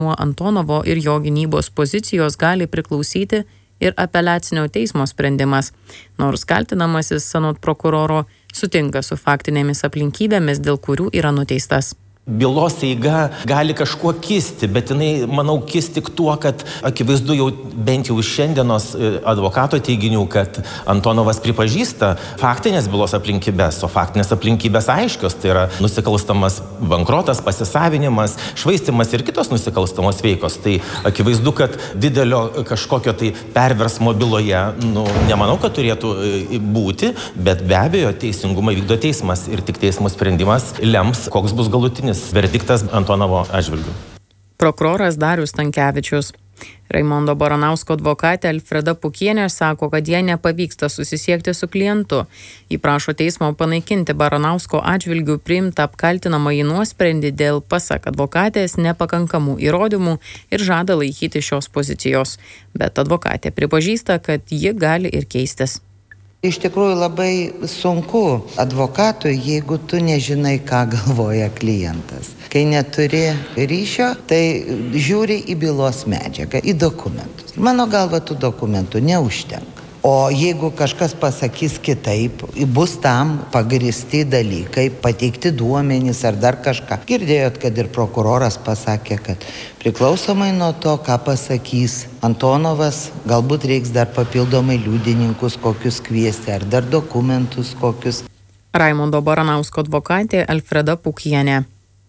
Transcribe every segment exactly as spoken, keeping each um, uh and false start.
Nuo Antonovo ir jo gynybos pozicijos gali priklausyti ir apeliacinio teismo sprendimas, nors kaltinamasis anot prokuroro sutinka su faktinėmis aplinkybėmis, dėl kurių yra nuteistas. Bylos eiga gali kažkuo kisti, bet jinai, manau, kis tik tuo, kad akivaizdu jau bent jau iš šiandienos advokato teiginių, kad Antonovas pripažįsta faktinės bylos aplinkybės, o faktinės aplinkybės aiškios, tai yra nusikalstamas bankrotas, pasisavinimas, švaistimas ir kitos nusikalstamos veikos. Tai akivaizdu, kad didelio kažkokio tai perversmo byloje, nu, nemanau, kad turėtų būti, bet be abejo teisingumą vykdo teismas ir tik teismo sprendimas lems, koks bus galutinis verdiktas Antonovo atžvilgiu. Prokuroras Darius Stankevičius. Raimondo Baranausko advokatė Alfreda Pukienė sako, kad jai nepavyksta susisiekti su klientu. Ji prašo teismo panaikinti Baranausko atžvilgių priimtą apkaltinamąjį nuosprendį dėl, pasak advokatės, nepakankamų įrodymų ir žada laikyti šios pozicijos. Bet advokatė pripažįsta, kad ji gali ir keistis. Iš tikrųjų labai sunku advokatui, jeigu tu nežinai, ką galvoja klientas. Kai neturi ryšio, tai žiūri į bylos medžiagą, į dokumentus. Mano galva, tų dokumentų neužtenka. O jeigu kažkas pasakys kitaip, bus tam pagristi dalykai, pateikti duomenys ar dar kažką. Girdėjot, kad ir prokuroras pasakė, kad priklausomai nuo to, ką pasakys Antonovas, galbūt reiks dar papildomai liudininkus kokius kviesti ar dar dokumentus kokius. Raimondo Baranausko advokatė Alfreda Pukienė.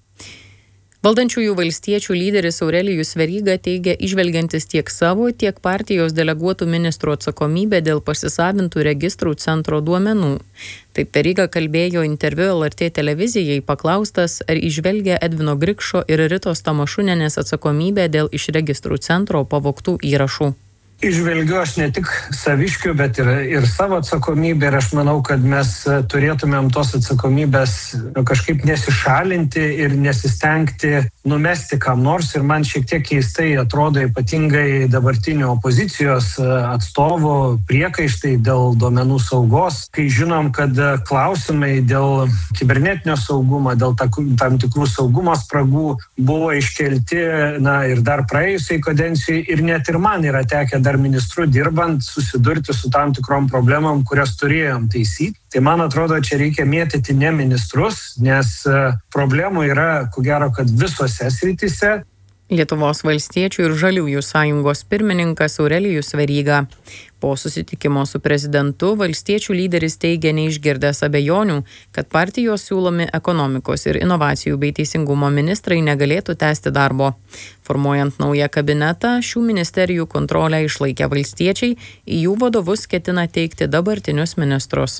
Valdančiųjų valstiečių lyderis Aurelijus Veryga teigia įžvelgiantis tiek savo, tiek partijos deleguotų ministrų atsakomybę dėl pasisavintų registrų centro duomenų. Taip Veryga kalbėjo interviu L R T televizijai, paklaustas, ar įžvelgia Edvino Grikšo ir Ritos Tamašunienės atsakomybę dėl iš registrų centro pavogtų įrašų. Įžvelgiu aš ne tik saviškių, bet ir, ir savo atsakomybę ir aš manau, kad mes turėtumėm tos atsakomybės kažkaip nesišalinti ir nesistengti numesti kam nors. Ir man šiek tiek keistai atrodo ypatingai dabartinių opozicijos atstovų priekaištai dėl duomenų saugos, kai žinom, kad klausimai dėl kibernetinio saugumo, dėl tam tikrų saugumo spragų buvo iškelti na, ir dar praėjusiai kadencijai ir net ir man yra tekę dar ministru dirbant susidurti su tam tikrom problemom, kurias turėjom taisyti. Tai man atrodo, čia reikia mėtyti ne ministrus, nes problemų yra, ko gero, kad visose srityse. Lietuvos valstiečių ir žaliųjų sąjungos pirmininkas Aurelijus Veryga. Po susitikimo su prezidentu valstiečių lyderis teigia neišgirdęs abejonių, kad partijos siūlomi ekonomikos ir inovacijų bei teisingumo ministrai negalėtų tęsti darbo. Formuojant naują kabinetą, šių ministerijų kontrolę išlaikę valstiečiai, į jų vadovus ketina teikti dabartinius ministrus.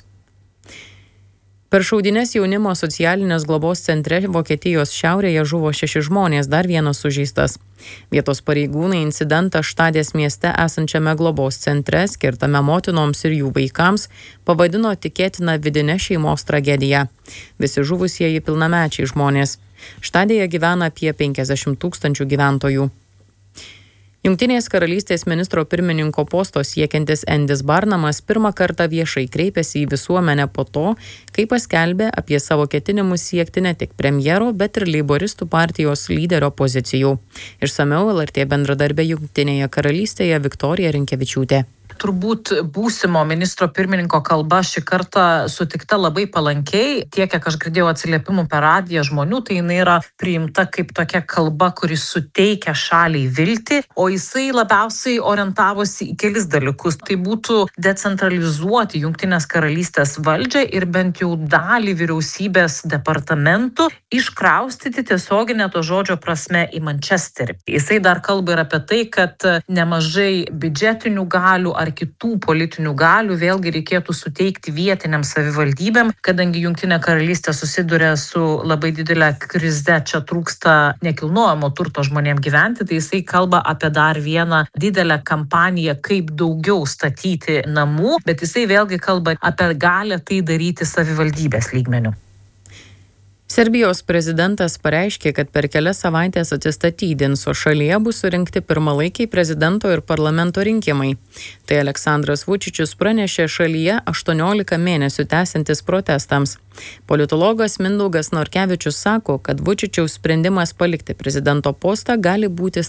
Per šaudynes jaunimo socialinės globos centre Vokietijos šiaurėje žuvo šeši žmonės, dar vienas sužeistas. Vietos pareigūnai incidentą Štadės mieste esančiame globos centre, skirtame motinoms ir jų vaikams, pavadino tikėtina vidine šeimos tragedija. Visi žuvusieji pilnamečiai žmonės. Štadėje gyvena apie penkiasdešimt tūkstančių gyventojų. Jungtinės karalystės ministro pirmininko posto siekiantis Endis Barnamas pirmą kartą viešai kreipėsi į visuomenę po to, kai paskelbė apie savo ketinimus siekti ne tik premjero, bet ir leiboristų partijos lyderio pozicijų. Išsamiau L R T bendradarbė Jungtinėje karalystėje Viktorija Rinkevičiūtė. Turbūt būsimo ministro pirmininko kalba šį kartą sutikta labai palankiai. Tiek, kiek aš girdėjau atsiliepimų per radiją žmonių, tai jinai yra priimta kaip tokia kalba, kuris suteikia šaliai viltį, o jisai labiausiai orientavosi į kelis dalykus. Tai būtų decentralizuoti Jungtinės karalystės valdžią ir bent jau dalį vyriausybės departamentų iškraustyti tiesioginę to žodžio prasme į Mančesterį. Jisai dar kalba ir apie tai, kad nemažai biudžetinių galių ar kitų politinių galių vėlgi reikėtų suteikti vietiniam savivaldybėm, kadangi Jungtinė karalystė susiduria su labai didelė krize, čia trūksta nekilnojamo turto žmonėm gyventi, tai jisai kalba apie dar vieną didelę kampaniją, kaip daugiau statyti namų, bet jisai vėlgi kalba apie galią tai daryti savivaldybės lygmeniu. Serbijos prezidentas pareiškė, kad per kelias savaitės atsistatydins, o šalyje bus surinkti pirmalaikiai prezidento ir parlamento rinkimai. Tai Aleksandras Vučičius pranešė šalyje aštuoniolika mėnesių tęsiantis protestams. Politologas Mindaugas Norkevičius sako, kad Vučičiaus sprendimas palikti prezidento postą gali būti